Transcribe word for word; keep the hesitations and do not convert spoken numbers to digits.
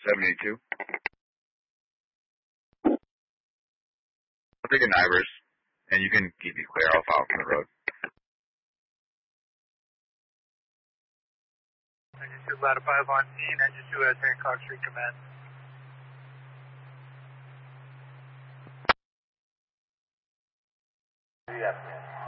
seventy-two. I'll take a Nivers, and you can keep me clear. I'll follow from the road. Engine two, ladder five on scene. Engine two has Hancock Street command. Yes,